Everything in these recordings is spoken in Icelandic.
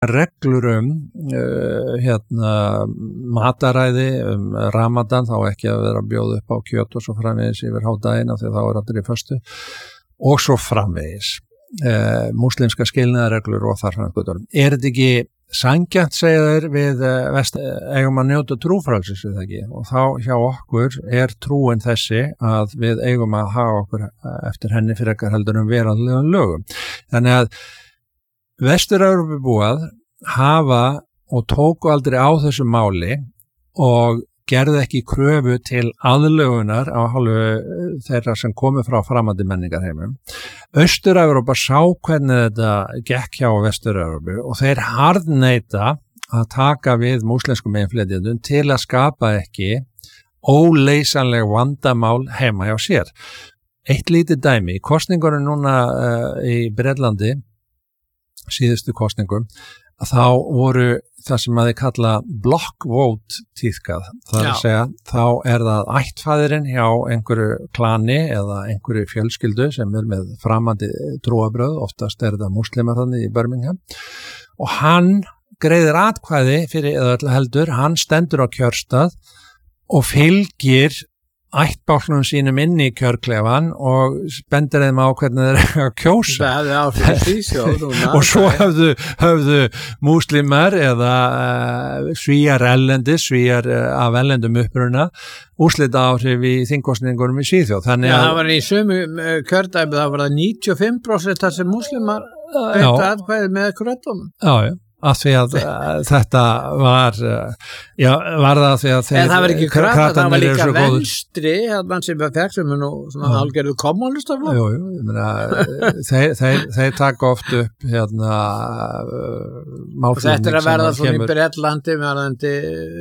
reglur mataræði Ramadan, þá ekki að vera að bjóða upp á kjöt og svo framvegis yfir hádaginn af því þá allir í föstu og svo framvegis múslimska skilnaðarreglur og þar framvegis. Þetta ekki sanngjarnt, segja þeir, við eigum að njóta trúfrelsis við það ekki, og þá hjá okkur trúin þessi að við eigum að hafa okkur eftir henni frekar heldur veraldlegum lögum. Þannig að Vestur-Evrópubúar hafa og tóku aldrei á þessu máli og gerði ekki kröfu til aðlögunar á hálfu þeirra sem komu frá framandi menningarheimum. Austur-Evrópa sá hvernig þetta gekk hjá Vestur-Evrópu og þeir harðneita að taka við múslimskum innflytjendum til að skapa ekki óleysanleg vandamál heima hjá sér. Eitt lítið dæmi, í kosningunum núna í Bretlandi, síðustu kosningum, þá voru það sem að þið kalla block vote tíðkað. Það að segja, þá það ættfaðirinn hjá einhverju klani eða einhverju fjölskyldu sem með framandi trúarbrögð, oftast það múslimar þannig í Birmingham, og hann greiðir atkvæði fyrir eða öllu heldur, hann stendur á kjörstað og fylgir ættbálknum sínum inn í kjörklefan og bendir þeim á hvernig þeir eru að kjósa. Og svo höfðu múslimar eða svíjar af ellendum uppruna úrslita áhrif í þingkosningunum í Svíþjóð. Þannig að það var í sömu kjördæmi, það var 95% þar sem múslimar veittu atkvæði með kröttunum. Já. Af því að þetta var það því að það var ekki krata, það var líka venstri mann sem var fæksum og svona hálgerðu kommunistaflokk. Þeir taka oft upp málflutning. Þetta að verða svona í Bretlandi verðandi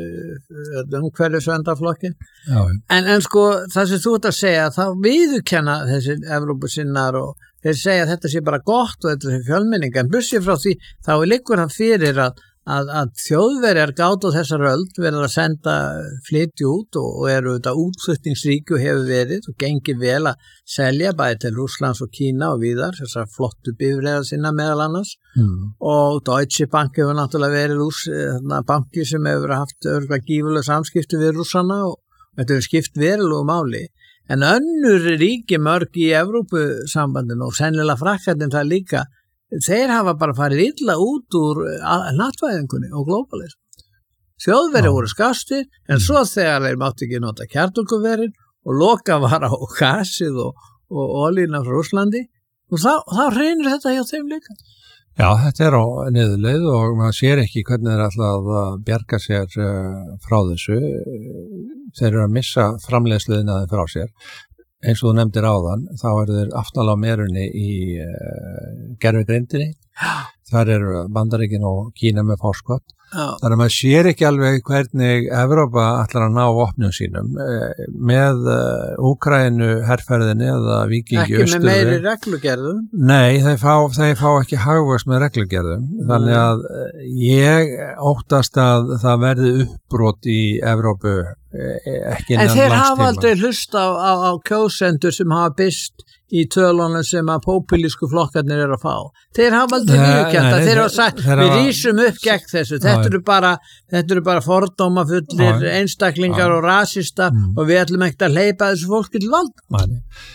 umhverfisverndarflokkin. En sko það sem þú ert að segja, þá viðurkenna þessi Evrópusinnar og þeir segja að þetta sé bara gott og þetta sé fjölmenning, en bussið frá því þá liggur hann fyrir að Þjóðverjar gátu þessar öld verður að senda flytja út og eru þetta útflutningsríki og hefur verið og gengið vel að selja bæði til Rússlands og Kína og víðar, þessar flottu bifreiðar sinna meðal annars og Deutsche Bank hefur náttúrulega verið banki sem hefur haft gífurlega samskipti við Rússana og þetta hefur skipt verulegu máli. En önnur ríki mörg í Evrópusambandinu og sennilega Frakkarnir það líka, þeir hafa bara farið illa út úr hnattvæðingunni og globalism. Þjóðverjar voru skastir, en svo þegar þeir mátti ekki nota kjarnorkuverin og loka var á gasið og olíuna frá Rússlandi, og þá hreinir þetta hjá þeim líka. Já, þetta á niðurleið og maður sér ekki hvernig þeir alltaf að bjarga sér frá þessu. Þeir eru að missa framleiðsluðina frá sér. Eins og þú nefndir áðan, þá þeir aftalega á merunni í gervigreindinni. Þar eru Bandaríkin og Kína með forskot. Þannig að maður sér ekki alveg hvernig Evrópa ætlar að ná vopnum sínum með Úkraínu herferðinni eða Víkingi Austurvíg. Ekki með meiri reglugerðum? Nei, þeir fá ekki hagvöxt með reglugerðum. Þannig að ég óttast að það verði uppbrot í Evrópu ekki innan En landstíma. þeir hafa aldrei hlust á kjósendur sem hafa byst í tölunum sem að populísku flokkarnir eru að fá. Þeir hafa aldrei viðurkennt að þeir hafa sagt, við rísum upp gegn þessu. Þetta eru bara fordómafullir einstaklingar og rasista og við ætlum ekkert að hleypa þessu fólki til vald.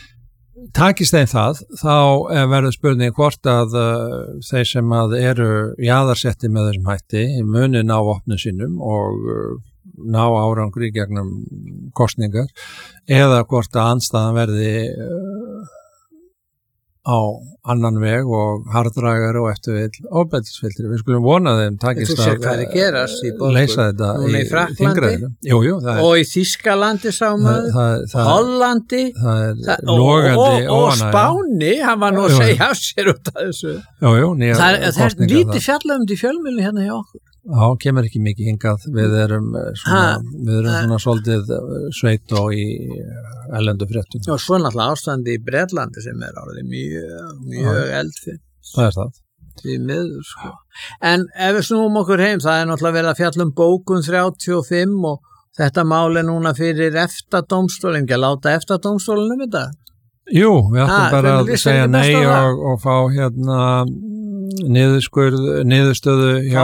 Takist þeim það, þá verður spurning hvort að þeir sem að eru jaðarsetti með þessum hætti muni ná vopnum sínum og ná árangri gegnum kosningar eða hvort að andstæðan verði á annan veg og harðrægar og eftirvill ofbeldisfylltir. Við skulum vona þeim takist að leysa þetta í þingræðinu. Og í Þýskalandi sáum Hollandi og Spáni, hann var nú að segja af sér út af þessu. Það er lítið fjallað í fjölmiðlunni hérna hjá okkur. Já, kemur ekki mikið hingað. Við erum svona svolítið sveit og í erlendu fréttum. Og svo náttúrulega ástandi í Bretlandi sem orðið mjög eldfinn. Það er það. Því miður, sko. En ef við snúum okkur heim, það náttúrulega verið að fjalla bókun 35 og þetta mál núna fyrir EFTA-dómstólinn, ekki að láta EFTA-dómstólinn þetta? Jú, við ættum bara að segja nei og fá niðurstöðu hjá